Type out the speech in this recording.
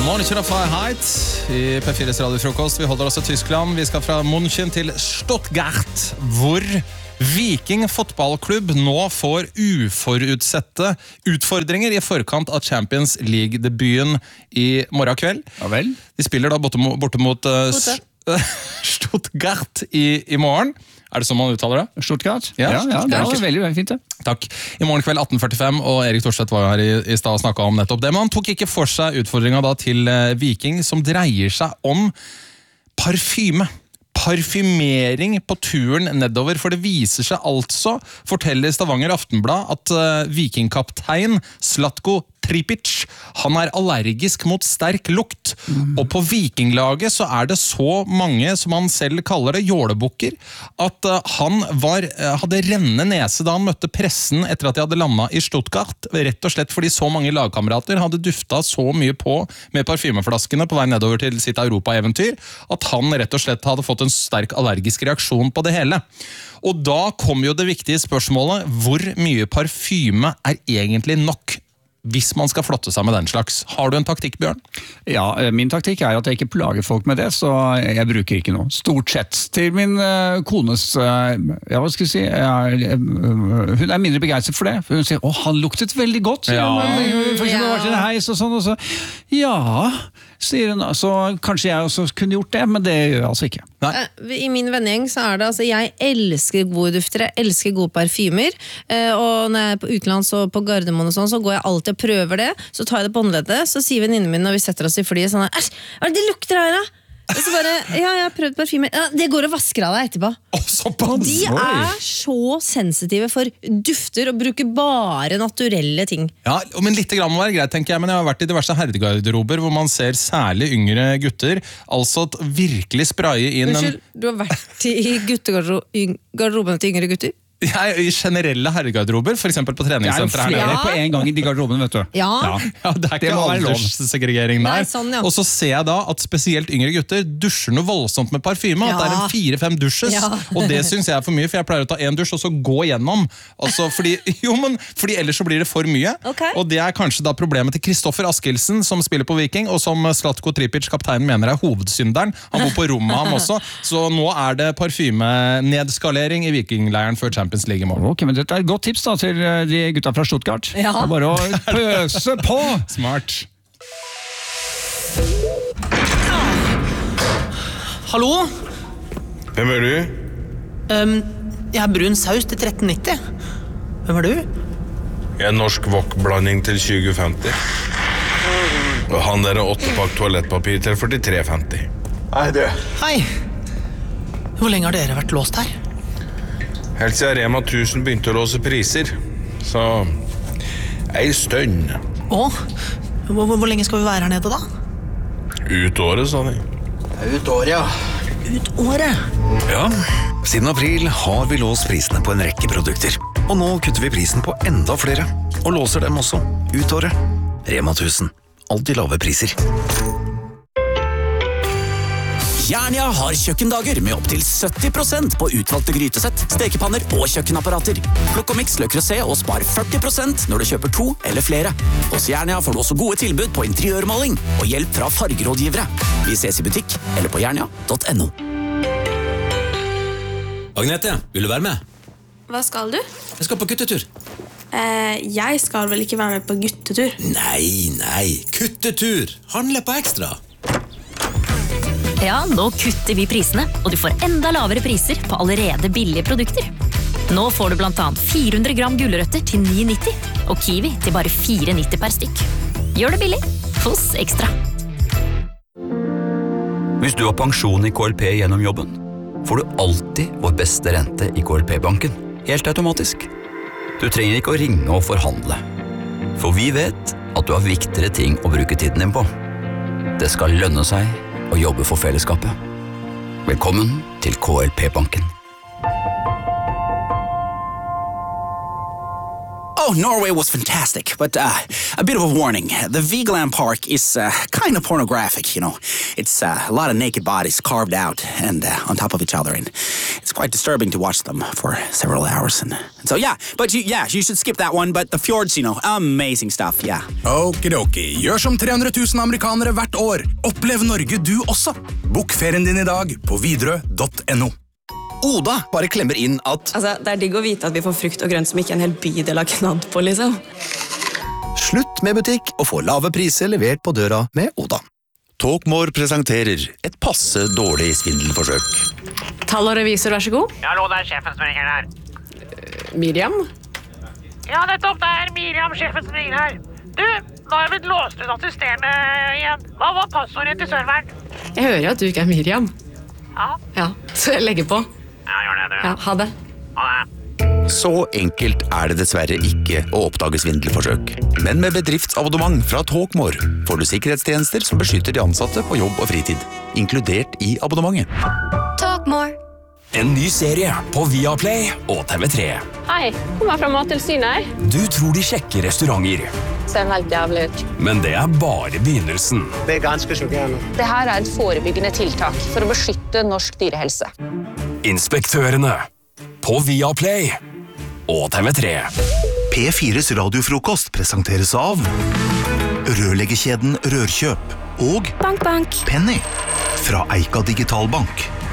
Morgen, kjører Freiheit I P4s radiofrokost. Vi holder oss I Tyskland. Vi skal fra München til Stuttgart, hvor Viking fotballklubb nå får uforutsette utfordringer I forkant av Champions League-debuten I morgen kveld. Ja vel. De spiller da borte mot Stuttgart I morgen. Det sånn man uttaler det? Stuttgart? Ja, det var veldig, veldig fint det. Takk. I morgen kveld 18:45, og Erik Thorstvedt var jo her I sted og snakket om nettopp det, men han tok ikke for seg utfordringen da til Viking, som dreier seg om parfyme. Parfymering på turen nedover, for det viser seg altså, forteller Stavanger Aftenblad, at vikingkaptein Zlatko Tripic, han allergisk mot sterk lukt. Og på vikinglaget så det så mange, som han selv kaller det, jålebukker, at han hadde rennende nese da han møtte pressen etter at de hadde landet I Stuttgart, rett og slett fordi så mange lagkamerater hadde duftet så mye på med parfymeflaskene på vei nedover til sitt Europa-eventyr, at han rett og slett hadde fått en sterk allergisk reaksjon på det hele. Og da kom jo det viktige spørsmålet, hvor mye parfyme egentlig nok hvis man skal flotte seg med den slags. Har du en taktikk, Bjørn? Ja, min taktikk at jeg ikke plager folk med det, så jeg bruker ikke noe. Stort sett. Til min kones, ja, hva skal jeg si, hun mindre begeistret for det. For hun sier, han luktet veldig godt. Ja. For eksempel var til en heis og sånn, og så, ja, sier hun, så kanskje jeg også kunne gjort det, men det gjør jeg altså ikke. Nei. I min vennegjeng så det, altså jeg elsker gode dufter, jeg elsker gode parfymer, og når jeg på utenlands og på Gardermoen og sånn, så går jeg alltid og prøver det, så tar jeg det på håndleddet, så sier venninnen min når vi setter oss I flyet sånn, hva det lukter her da? Og så bare, ja, jeg har prøvd parfymer, ja, det går og vasker av deg etterpå. Og de så sensitive for dufter og bruker bare naturelle ting. Ja, men litt grann må være greit, tenker jeg, men jeg har vært I diverse herregarderober hvor man ser særlig yngre gutter, altså virkelig spraye inn Unnskyld, du har vært I guttegarderoben til yngre gutter? I generelle herregarderober, for eksempel på treningssenteret her nede. Det flere på en gang I de garderobene, vet du. Ja. Ja, det ikke alderssegregering der. Nei, sånn, ja. Og så ser jeg da at spesielt yngre gutter dusjer noe voldsomt med parfyme, at det en 4-5 dusjes, og det synes jeg for mye, for jeg pleier å ta en dusj og så gå gjennom. Altså, fordi ellers så blir det for mye, og det kanskje da problemet til Kristoffer Askildsen, som spiller på Viking, og som Zlatko Tripic, kapteinen, mener hovedsynderen. Han bor på rommet ham også, så nå det parfyme-nedskalering I vikingleiren før Champions League I morgen. Ok, men dette et godt tips da til de gutta fra Stuttgart. Ja. Det bare å pøse på! Smart. Hallo? Hvem du? Jeg brun saus til 13,90. Hvem du? Jeg norsk wok-blanding til 20,50. Og han 8-pakk toalettpapir til 43,50. Hei, du. Hei. Hvor lenge har dere vært låst her? Helt siden Rema 1000 begynte å låse priser, så en stund. Hvor lenge skal vi være her nede da? Ut året, sa de. Ut året, ja. Ut året? Ja, siden april har vi låst prisene på en rekke produkter. Og nå kutter vi prisen på enda flere, og låser dem også ut året. Rema 1000. Alltid lave priser. Jernia har kjøkkendager med opp til 70% på utvalgte grytesett, stekepanner og kjøkkenapparater. Plukk og mix Le Creuset og spar 40% når du kjøper 2 eller flere. Hos Jernia får du også gode tilbud på interiørmaling og hjelp fra fargerådgivere. Vi ses I butikk eller på jernia.no. Agnete, vil du være med? Hva skal du? Jeg skal på guttetur. Jeg skal vel ikke være med på guttetur? Nei, kuttetur! Handle på ekstra! Ja, nå kutter vi prisene, og du får enda lavere priser på allerede billige produkter. Nå får du blant annet 400 gram gulrøtter til 9,90, og kiwi til bare 4,90 per stykk. Gjør det billig hos Ekstra. Hvis du har pensjon I KLP gjennom jobben, får du alltid vår beste rente I KLP-banken, helt automatisk. Du trenger ikke å ringe og forhandle, for vi vet at du har viktigere ting å bruke tiden din på. Det skal lønne seg og jobbe for fellesskapet. Velkommen til KLP-banken. Oh, Norway was fantastic, but a bit of a warning. The Vigeland Park is kind of pornographic, you know. It's a lot of naked bodies carved out and on top of each other, and it's quite disturbing to watch them for several hours. And so, you should skip that one, but the fjords, you know, amazing stuff, yeah. Okidoki, gjør som 300 000 amerikanere hvert år. Opplev Norge du også. Bok ferien din I dag på Widerøe.no. Oda bare klemmer inn at det digg å vite at vi får frukt og grønt som ikke en hel bydel har knadd på, liksom. Slutt med butikk og få lave priser levert på døra med Oda. Talkmore presenterer et passe dårlig svindelforsøk. Tall og revisor, vær så god. Hallo, det sjefen som ringer her. Miriam? Ja, nettopp, det Miriam, sjefen som ringer her. Du, nå har vi låst ut av systemet igjen. Hva var passordet til serveren? Jeg hører jo at du ikke Miriam. Ja, så jeg legger på. Ja, gjør det, du. Ja, ha det. Ha det. Så enkelt det dessverre ikke å oppdage svindelforsøk. Men med bedriftsabonnement fra Talkmore får du sikkerhetstjenester som beskytter de ansatte på jobb og fritid, inkludert I abonnementet. Talkmore. En ny serie på Viaplay og TV3. Hei, kommer fra Mattilsynet her. Du tror de sjekker restauranter. Ser helt jævlig ut. Men det bare begynnelsen. Det ganske sjokkerende. Det her et forebyggende tiltak for å beskytte norsk dyrehelse. Inspektørene på Viaplay og TV3. P4s radiofrokost presenteres av Rørleggerkjeden Rørkjøp og Bank. Penny fra Eika Digitalbank.